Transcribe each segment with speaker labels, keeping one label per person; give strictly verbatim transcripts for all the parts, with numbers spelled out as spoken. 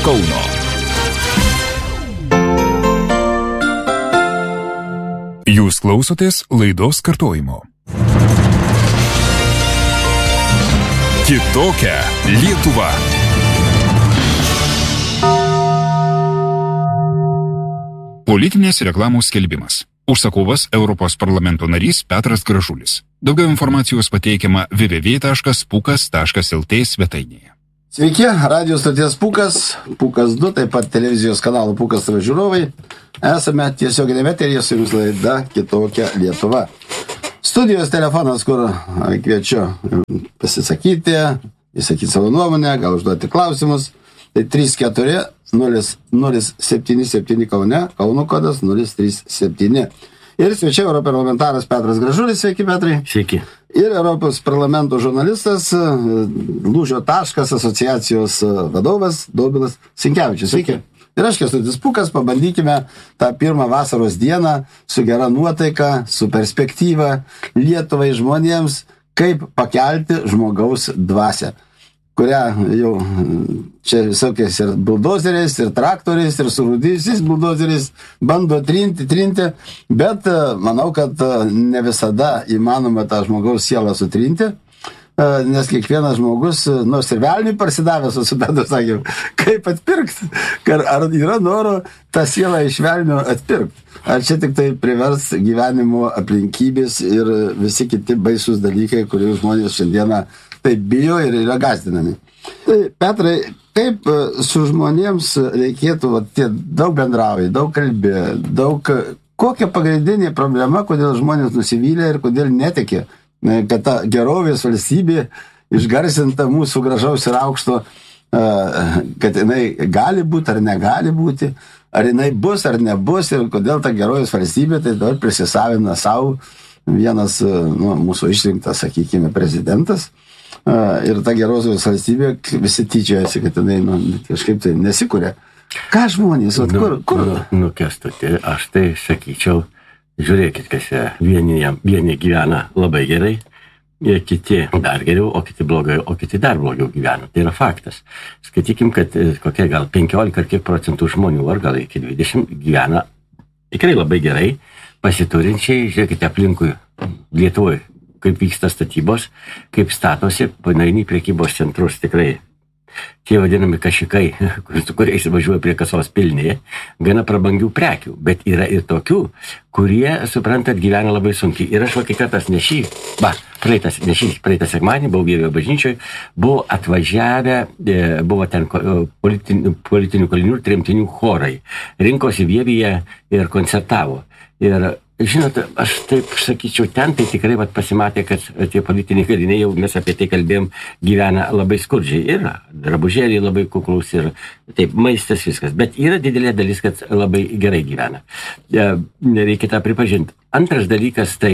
Speaker 1: Kauno. Jūs klausotės laidos kartojimo. Kitokia Lietuva. Politinės reklamos skelbimas. Užsakovas Europos parlamento narys Petras Gražulis. Daugiau informacijos pateikiama w w w taškas pukas taškas l t svetainėje.
Speaker 2: Sveiki, radio stoties Pukas, Pukas du, taip pat televizijos kanalo Pukas T V žiūrovai. Esame tiesioginėme eteryje su jums laida Kitokia Lietuva. Studijos telefonas, kur kviečiu pasisakyti, įsakyti savo nuomonę, gal užduoti klausimus. Tai trys keturi nulis nulis septyni septyni Kaune, Kauno kodas nulis trys septyni. Ir svečiai europarlamentaras Petras Gražulis, sveiki Petrai.
Speaker 3: Sveiki.
Speaker 2: Ir Europos parlamento žurnalistas, Lūžio taškas asociacijos vadovas Dobilas Sinkevičius. Sveiki. Ir aš Kęstutis Pukas, pabandykime tą pirmą vasaros dieną su gera nuotaika, su perspektyva Lietuvai žmonėms, kaip pakelti žmogaus dvasią, kurią jau čia visokiais ir buldozeriais, ir traktoriais, ir surūdysiais buldozeriais bando trinti, trinti, bet manau, kad ne visada įmanoma tą žmogaus sielą sutrinti, nes kiekvienas žmogus, nors ir velniui parsidavęs, su Petru sakėm, kaip atpirkti, ar yra noro tą sielą iš velnio atpirkti. Ar čia tik tai privers gyvenimo aplinkybės ir visi kiti baisus dalykai, kurių žmonės šiandieną taip bijo ir yra gąsdinami. Tai, Petrai, kaip su žmonėms reikėtų, va, tie daug bendrauja, daug kalbė, daug, kokia pagrindinė problema, kodėl žmonės nusivylė ir kodėl netikė, kad ta gerovės valstybė išgarsinta mūsų gražaus ir aukšto, kad jinai gali būti ar negali būti, ar jinai bus ar nebus ir kodėl ta gerovės valstybė tai dabar prisisavina savo vienas nu, mūsų išrinktas, sakykime, prezidentas. Ir ta gerosios valstybė visi tyčiojasi, kad jinai nu, kažkaip tai nesikuria. Ką žmonės, vat, kur? kur?
Speaker 3: Nu, nu Kęstuti, aš tai sakyčiau, žiūrėkit, kas vieni, vieni gyvena labai gerai, kiti dar geriau, o kiti blogai, o kiti dar blogiau gyvena. Tai yra faktas. Skaitykim, kad kokie gal penkiolika ar kiek procentų žmonių, ar gal iki dvidešimt gyvena tikrai labai gerai, pasiturinčiai, žiūrėkite aplinkui Lietuvoje, kaip vyksta statybos, kaip statosi, panaini prekybos centrus tikrai. Tie vadinami kašikai, su kuriais važiuoja prie kasos pilnėje, gana prabangių prekių, bet yra ir tokių, kurie, suprantat, gyvena labai sunkiai. Ir aš vakį kartas nešį, va, praeitas, nešį, praeitą sekmanį, buvau Vievio bažnyčioj, buvo atvažiavę, buvo ten politinių, politinių kalinių ir tremtinių chorai, rinkosi Vievyje ir koncertavo. Ir žinot, aš taip sakyčiau, ten tai tikrai vat, pasimatė, kad tie politiniai kaliniai, jau mes apie tai kalbėjom, gyvena labai skurdžiai. Ir drabužėliai labai kuklus ir taip, maistas viskas. Bet yra didelė dalis, kad labai gerai gyvena. Reikia tą pripažinti. Antras dalykas tai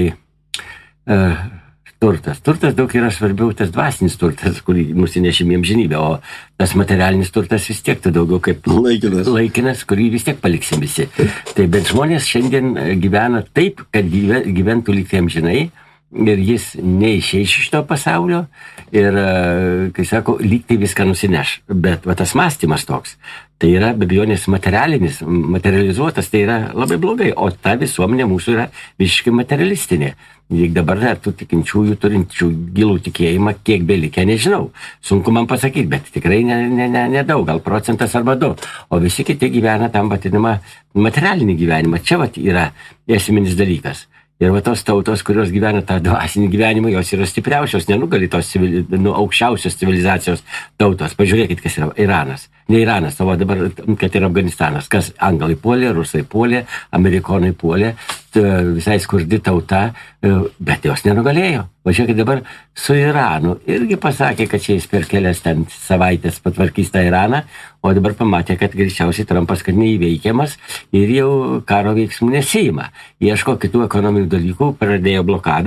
Speaker 3: uh, turtas. Turtas daug yra svarbiau tas dvasinis turtas, kurį nusinešim į amžinybę, o tas materialinis turtas vis tiek tu daugiau kaip
Speaker 2: laikinas,
Speaker 3: laikinas kurį vis tiek paliksim visi. Tai bet žmonės šiandien gyvena taip, kad gyventų likti amžinai ir jis neišeis iš to pasaulio ir, kai sako, lygtai viską nusineš. Bet va, tas mąstymas toks, tai yra be abejonės materialinis, materializuotas, tai yra labai blogai, o ta visuomenė mūsų yra visiškai materialistinė. Juk dabar dar tų tikinčiųjų turinčių gilų tikėjimą, kiek belikę, nežinau. Sunku man pasakyti, bet tikrai nedaug, ne, ne, ne daug, gal procentas arba du. O visi kiti gyvena tam vadinamą materialinį gyvenimą. Čia vat yra esminis dalykas. Ir va tos tautos, kurios gyvena tą dvasinį gyvenimą, jos yra stipriausios, nenugali tos civili, nu, aukščiausios civilizacijos tautos. Pažiūrėkit, kas yra Iranas. Ne Iranas, o dabar, kad yra Afganistanas. Kas anglai puolė, rusai puolė, amerikonai puolė, visai skurdi tauta, bet jos nenugalėjo. Važiuokit dabar su Iranu. Irgi pasakė, kad čia jis per kelias ten savaitės patvarkys tą Iraną, o dabar pamatė, kad greičiausiai Trumpas, kad neįveikiamas ir jau karo veiksmų nesiima. Ieško kitų ekonominių dalykų, pradėjo blokadą,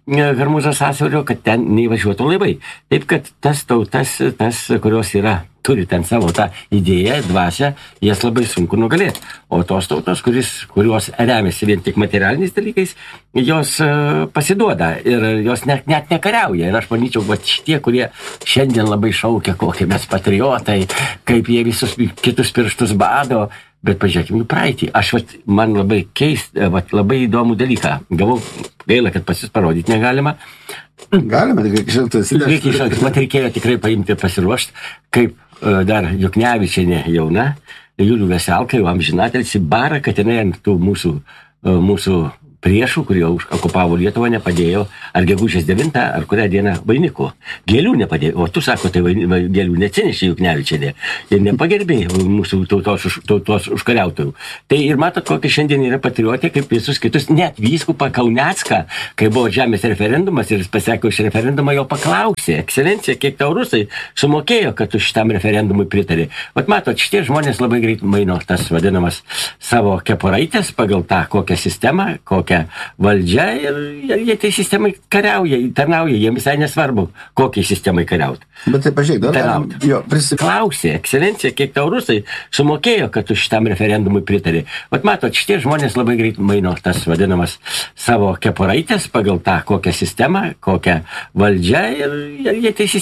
Speaker 3: Harmūzo sąsiaurio, kad ten neįvažiuotų laivai. Taip, kad tas tautas, tas, kurios yra, turi ten savo tą idėją, dvasią, jas labai sunku nugalėti. O tos tautos, kuris, kurios remiasi vien tik materialiniais dalykais, jos uh, pasiduoda ir jos net, net nekariauja. Ir aš manyčiau, va šitie, kurie šiandien labai šaukia, kokie mes patriotai, kaip jie visus kitus pirštus bado, bet pažiūrėkime jų praeitį. Aš, vat, man labai keist, vat, labai įdomų dalyką. Gavau, gaila, kad pas jūs parodyti negalima.
Speaker 2: Galima, tik reikia šiltų įsidėti.
Speaker 3: Reikia šiltų, mat reikėjo tikrai paimti ir pasiruošti, kaip uh, dar Juknevičienė jauna, Julių Veselka, jau amžinatelis, bara, kad jinai ant tų mūsų, uh, mūsų priešų, kurie okupavo Lietuvą, nepadėjo, ar gegužės devintą, ar kurią dieną vainikų. Gėlių nepadėjo. O tu sako, tai vain, va, gėlių neatsinešė Juknevičienė. Ir nepagerbėjo mūsų tautos, už, tautos užkariautojų. Tai ir matot, kokia šiandien yra patriotė, kaip visus kitus. Net vyskupą Kaunecką, kai buvo žemės referendumas ir jis pasakė už referendumą, jo paklausė, ekscelencija, kiek tau rusai sumokėjo, kad tu šitam referendumui pritarė. Vat matot, šitie žmonės labai greit maino tas vadinamas savo keporaitės pagal tą kokią sistemą, kokią valdžia ir jie tai sistemai kariauja, tarnauja, jiems visai nesvarbu, kokiai sistemai kariauti.
Speaker 2: Bet tai pažiūrėk, dar jo,
Speaker 3: prisiklausė, ekscelencija, kiek tau rusai sumokėjo, kad tu šitam referendumui pritarė. Vat matot, šitie žmonės labai greit maino tas vadinamas savo keporaitės pagal tą kokią sistemą, kokią valdžia ir jie tai sistemai